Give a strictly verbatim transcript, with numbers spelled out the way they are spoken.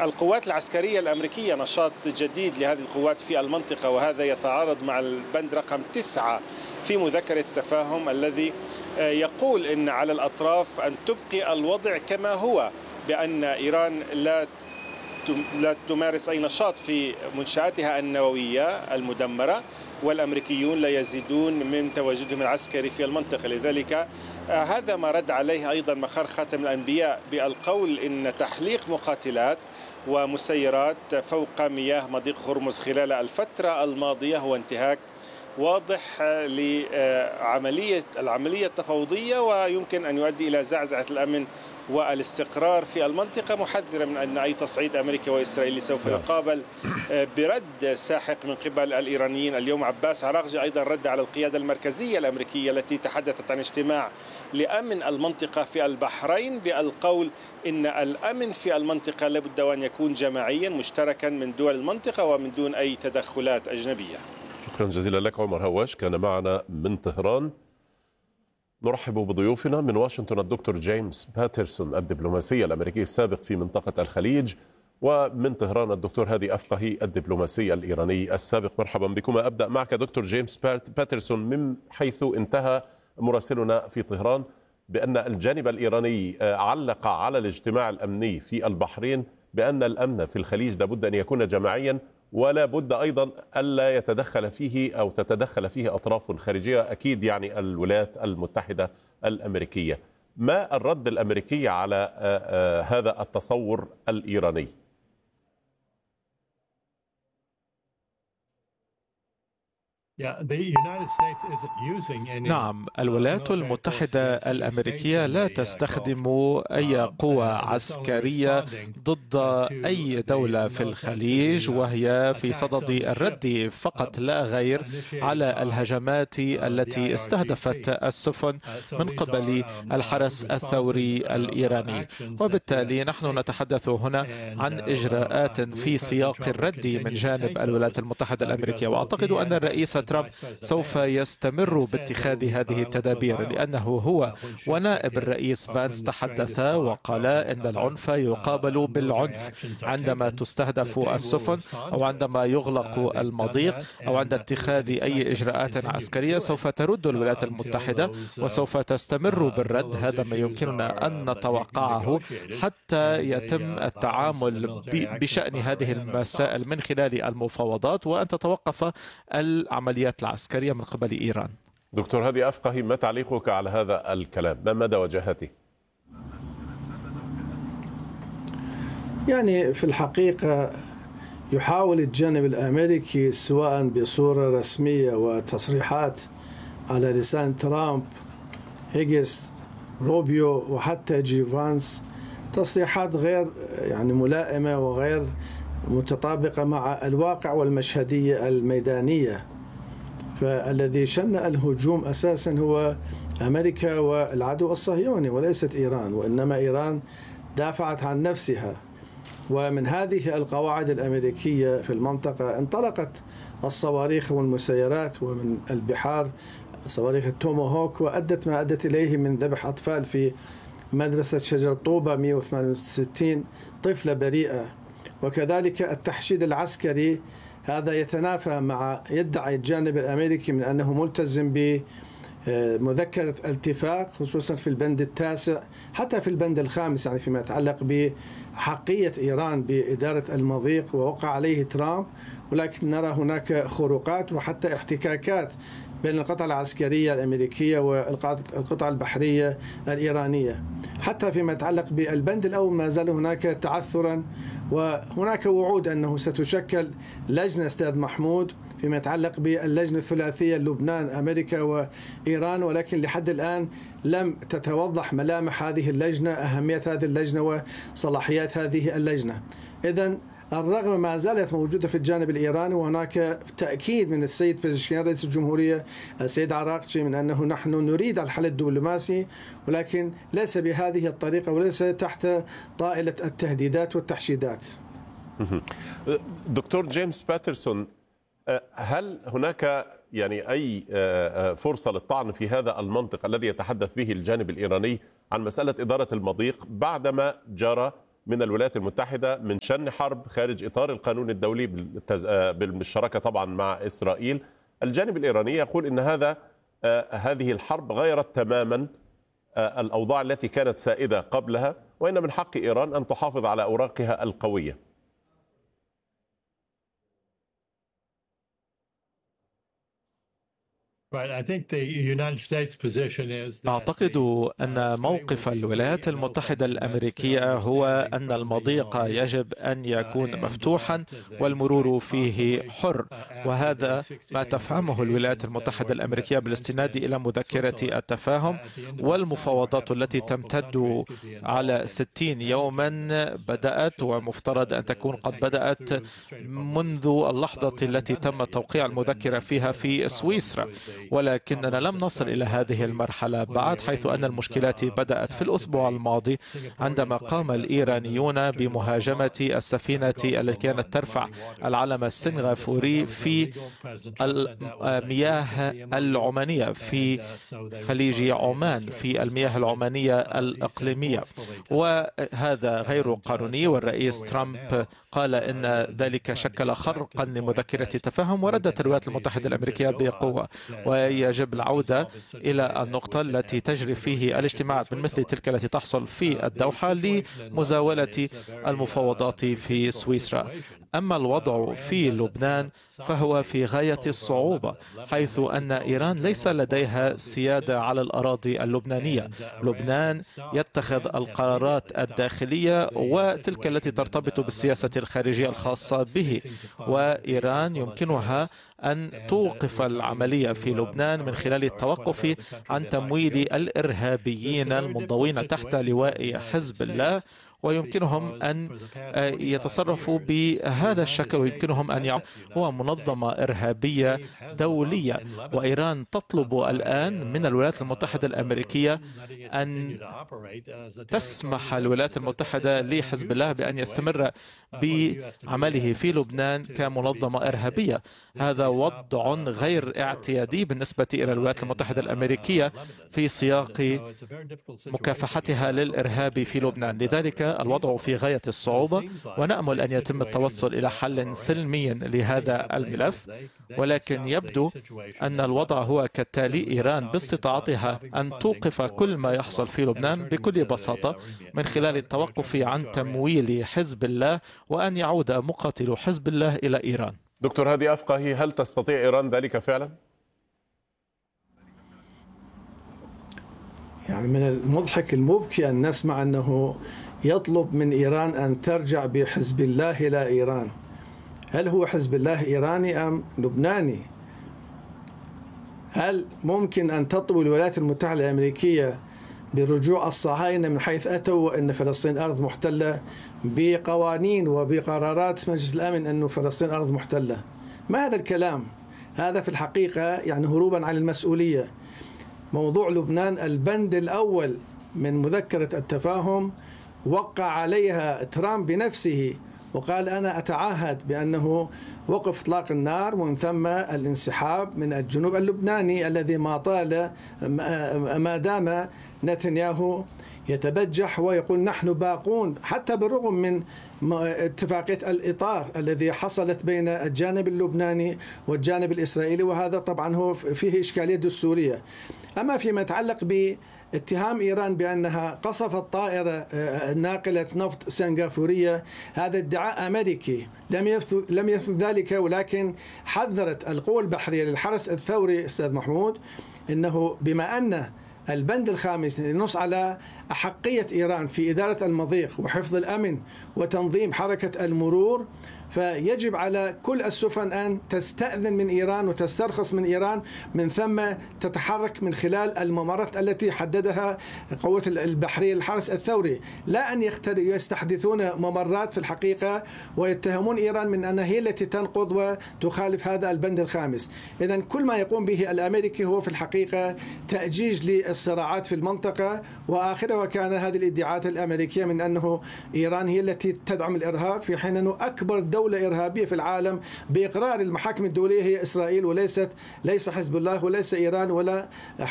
القوات العسكرية الأمريكية نشاط جديد لهذه القوات في المنطقة، وهذا يتعارض مع البند رقم تسعة في مذكرة التفاهم الذي يقول إن على الأطراف أن تبقي الوضع كما هو، بأن إيران لا لا تمارس أي نشاط في منشآتها النووية المدمرة، والأمريكيون لا يزيدون من تواجدهم العسكري في المنطقة. لذلك هذا ما رد عليه أيضا مخر خاتم الأنبياء بالقول إن تحليق مقاتلات ومسيرات فوق مياه مضيق هرمز خلال الفترة الماضية هو انتهاك واضح لعملية العملية التفاوضية، ويمكن أن يؤدي إلى زعزعة الأمن والاستقرار في المنطقة، محذرا من أن أي تصعيد أمريكي وإسرائيلي سوف يقابل برد ساحق من قبل الإيرانيين. اليوم عباس عراقجي أيضا رد على القيادة المركزية الأمريكية التي تحدثت عن اجتماع لأمن المنطقة في البحرين بالقول إن الأمن في المنطقة لابد أن يكون جماعيا مشتركا من دول المنطقة ومن دون أي تدخلات أجنبية. شكرا جزيلا لك عمر هواش، كان معنا من طهران. نرحب بضيوفنا من واشنطن الدكتور جيمس باترسون الدبلوماسي الأمريكي السابق في منطقة الخليج، ومن طهران الدكتور هادي أفقهي الدبلوماسي الإيراني السابق. مرحبا بكما. أبدأ معك دكتور جيمس باترسون من حيث انتهى مراسلنا في طهران، بأن الجانب الإيراني علق على الاجتماع الأمني في البحرين بأن الأمن في الخليج لابد أن يكون جماعيا، ولا بد أيضا ألا يتدخل فيه أو تتدخل فيه أطراف خارجية، أكيد يعني الولايات المتحدة الأمريكية. ما الرد الأمريكي على هذا التصور الإيراني؟ نعم، الولايات المتحدة الأمريكية لا تستخدم أي قوة عسكرية ضد أي دولة في الخليج، وهي في صدد الرد فقط لا غير على الهجمات التي استهدفت السفن من قبل الحرس الثوري الإيراني. وبالتالي نحن نتحدث هنا عن إجراءات في سياق الرد من جانب الولايات المتحدة الأمريكية، وأعتقد أن الرئيس ترامب سوف يستمر باتخاذ هذه التدابير، لأنه هو ونائب الرئيس فانس تحدث وقال إن العنف يقابل بالعنف عندما تستهدف السفن أو عندما يغلق المضيق أو عند اتخاذ أي إجراءات عسكرية. سوف ترد الولايات المتحدة وسوف تستمر بالرد. هذا ما يمكننا أن نتوقعه حتى يتم التعامل بشأن هذه المسائل من خلال المفاوضات وأن تتوقف العمليات العسكرية من قبل إيران. دكتور هادي أفقهي، ما تعليقك على هذا الكلام؟ ما مدى وجاهته؟ يعني في الحقيقة يحاول الجانب الأمريكي سواء بصورة رسمية وتصريحات على لسان ترامب، هيجس، روبيو وحتى جي فانس، تصريحات غير يعني ملائمة وغير متطابقة مع الواقع والمشهدية الميدانية. فالذي شن الهجوم أساسا هو أمريكا والعدو الصهيوني وليست إيران، وإنما إيران دافعت عن نفسها. ومن هذه القواعد الأمريكية في المنطقة انطلقت الصواريخ والمسيرات ومن البحار صواريخ التوموهوك، وأدت ما أدت إليه من ذبح أطفال في مدرسة شجر طوبة، مئة وثمانية وستين طفلة بريئة. وكذلك التحشيد العسكري هذا يتنافى مع يدعي الجانب الأمريكي من أنه ملتزم بمذكرة الاتفاق، خصوصا في البند التاسع حتى في البند الخامس، يعني فيما يتعلق بحقية إيران بإدارة المضيق، ووقع عليه ترامب. ولكن نرى هناك خروقات وحتى احتكاكات بين القطع العسكرية الأمريكية والقطع البحرية الإيرانية. حتى فيما يتعلق بالبند الأول ما زال هناك تعثرا، وهناك وعود أنه ستشكل لجنة أستاذ محمود فيما يتعلق باللجنة الثلاثية لبنان أمريكا وإيران، ولكن لحد الآن لم تتوضح ملامح هذه اللجنة، أهمية هذه اللجنة وصلاحيات هذه اللجنة. إذن الرغم ما زالت موجودة في الجانب الإيراني، وهناك تأكيد من السيد بيزشكيان رئيس الجمهورية السيد عراقجي من أنه نحن نريد الحل الدبلوماسي، ولكن ليس بهذه الطريقة وليس تحت طائلة التهديدات والتحشيدات. دكتور جيمس باترسون، هل هناك يعني أي فرصة للطعن في هذا المنطق الذي يتحدث به الجانب الإيراني عن مسألة إدارة المضيق بعدما جرى من الولايات المتحدة من شن حرب خارج إطار القانون الدولي بالشراكة طبعا مع إسرائيل. الجانب الإيراني يقول إن هذا هذه الحرب غيرت تماما الأوضاع التي كانت سائدة قبلها، وإن من حق إيران أن تحافظ على أوراقها القوية. أعتقد أن موقف الولايات المتحدة الأمريكية هو أن المضيق يجب أن يكون مفتوحا والمرور فيه حر، وهذا ما تفهمه الولايات المتحدة الأمريكية بالاستناد إلى مذكرة التفاهم والمفاوضات التي تمتد على ستين يوما بدأت، ومفترض أن تكون قد بدأت منذ اللحظة التي تم توقيع المذكرة فيها في سويسرا، ولكننا لم نصل إلى هذه المرحلة بعد، حيث أن المشكلات بدأت في الأسبوع الماضي عندما قام الإيرانيون بمهاجمة السفينة التي كانت ترفع العلم السنغافوري في المياه العمانية في خليج عمان، في المياه العمانية الإقليمية، وهذا غير قانوني. والرئيس ترامب قال إن ذلك شكل خرقا لمذكرة التفاهم، وردت الولايات المتحدة الأمريكية بقوة، ويجب العودة إلى النقطة التي تجري فيه الاجتماعات من مثل تلك التي تحصل في الدوحة لمزاولة المفاوضات في سويسرا. أما الوضع في لبنان فهو في غاية الصعوبة، حيث أن إيران ليس لديها سيادة على الأراضي اللبنانية. لبنان يتخذ القرارات الداخلية وتلك التي ترتبط بالسياسة الخارجية الخاصة به، وإيران يمكنها أن توقف العملية في لبنان من خلال التوقف عن تمويل الإرهابيين المنضوين تحت لواء حزب الله، ويمكنهم أن يتصرفوا بهذا الشكل، ويمكنهم أن يعملوا هو منظمة إرهابية دولية. وإيران تطلب الآن من الولايات المتحدة الأمريكية أن تسمح الولايات المتحدة لحزب الله بأن يستمر بعمله في لبنان كمنظمة إرهابية. هذا وضع غير اعتيادي بالنسبة إلى الولايات المتحدة الأمريكية في سياق مكافحتها للإرهاب في لبنان. لذلك الوضع في غاية الصعوبة، ونأمل أن يتم التوصل إلى حل سلمي لهذا الملف، ولكن يبدو أن الوضع هو كالتالي: إيران باستطاعتها أن توقف كل ما يحصل في لبنان بكل بساطة من خلال التوقف عن تمويل حزب الله، وأن يعود مقاتلو حزب الله إلى إيران. دكتور هادي أفقهي، هل تستطيع إيران ذلك فعلا؟ يعني من المضحك المبكي أن نسمع أنه يطلب من إيران أن ترجع بحزب الله إلى إيران. هل هو حزب الله إيراني أم لبناني؟ هل ممكن أن تطلب الولايات المتحدة الأمريكية برجوع الصهاينة من حيث أتوا وأن فلسطين أرض محتلة بقوانين وبقرارات مجلس الأمن أن فلسطين أرض محتلة؟ ما هذا الكلام؟ هذا في الحقيقة يعني هروبا عن المسؤولية. موضوع لبنان البند الأول من مذكرة التفاهم وقع عليها ترامب بنفسه، وقال أنا أتعهد بأنه وقف إطلاق النار ومن ثم الانسحاب من الجنوب اللبناني الذي ما طال ما دام نتنياهو يتبجح ويقول نحن باقون، حتى بالرغم من اتفاقية الإطار الذي حصلت بين الجانب اللبناني والجانب الإسرائيلي، وهذا طبعا هو فيه إشكالية دستورية. أما فيما يتعلق ب اتهام إيران بأنها قصفت طائرة ناقلة نفط سنغافورية، هذا ادعاء أمريكي لم يثبت لم يثبت ذلك، ولكن حذرت القوى البحرية للحرس الثوري أستاذ محمود أنه بما أن البند الخامس ينص على أحقية إيران في إدارة المضيق وحفظ الأمن وتنظيم حركة المرور، فيجب على كل السفن أن تستأذن من إيران وتسترخص من إيران، من ثم تتحرك من خلال الممرات التي حددها قوة البحرية للحرس الثوري، لا أن يستحدثون ممرات في الحقيقة ويتهمون إيران من أنها هي التي تنقض وتخالف هذا البند الخامس. إذن كل ما يقوم به الأمريكي هو في الحقيقة تأجيج للصراعات في المنطقة، وآخرها كان هذه الادعاءات الأمريكية من أنه إيران هي التي تدعم الإرهاب، في حين أنه أكبر دولة إرهابية في العالم بإقرار المحاكم الدولية هي إسرائيل، وليست ليس حزب الله وليس إيران ولا